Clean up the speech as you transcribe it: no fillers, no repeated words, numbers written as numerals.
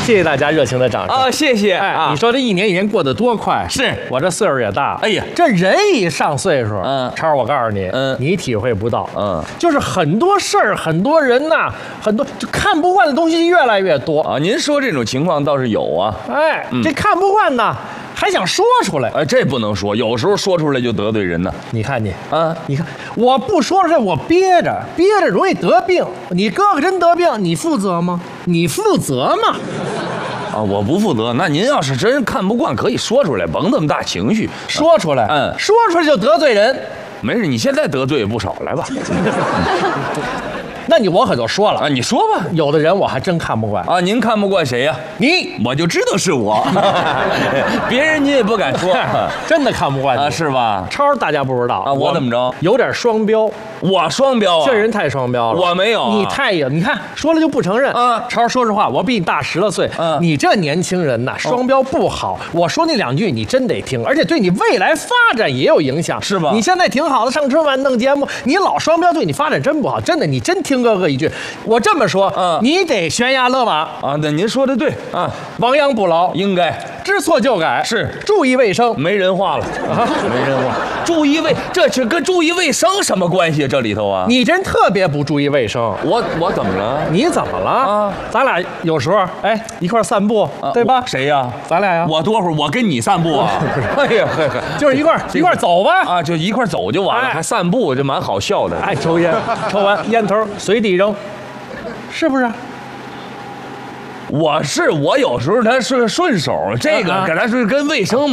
谢谢大家热情的掌声啊，谢谢哎， 啊你。说这一年一年过得多快？ 是我这岁数也大了。 哎呀这人一上岁数，超儿，我告诉你，你体会不到，就是很多事儿，很多人呐，很多就看不惯的东西越来越多啊，您说这种情况倒是有啊。 哎，这看不惯呢，还想说出来。 哎，这不能说，有时候说出来就得罪人呢。 你看你， 啊， 你看，我不说出来，我憋着，憋着容易得病。你哥哥真得病，你负责吗？你负责吗？ 啊，我不负责。那您要是真看不惯，可以说出来，甭那么大情绪， 说出来，说出来就得罪人。 没事，你现在得罪也不少，来吧。 那我可就说了啊，你说吧。 有的人我还真看不惯啊，您看不惯谁呀？ 你， 我就知道是我，别人您也不敢说， 真的看不惯你啊，是吧？ 超儿大家不知道啊，我怎么着？ 有点双标。 我双标啊？ 这人太双标了。 我没有啊， 你太有，你看说了就不承认。超儿，说实话，我比你大10来岁。你这年轻人呐，双标不好。我说那2句，你真得听，而且对你未来发展也有影响， 是吧？ 你现在挺好的，上春晚弄节目，你老双标对你发展真不好，真的。你真听哥哥一句，我这么说，你得悬崖勒马啊。那您说的对啊， 亡羊补牢， 应该知错就改， 是注意卫生， 没人话了啊，没人话。注意这跟注意卫生什么关系？这里头啊， 你真特别不注意卫生。 我怎么了？ 你怎么了啊？咱俩有时候一块散步，对吧？ 谁呀？ 咱俩呀。 我多会儿我跟你散步啊？哎呀， 就是一块走吧。 啊，就一块走就完了，还散步，这蛮好笑的。 爱抽烟，抽完烟头随地扔，是不是？ 我有时候他是顺手，这个跟他是跟卫生。